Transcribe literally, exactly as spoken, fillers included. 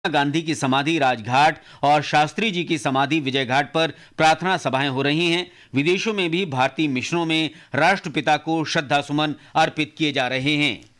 गांधी की समाधि राजघाट और शास्त्री जी की समाधि विजय घाट पर प्रार्थना सभाएं हो रही हैं। विदेशों में भी भारतीय मिशनों में राष्ट्रपिता को श्रद्धा सुमन अर्पित किए जा रहे हैं।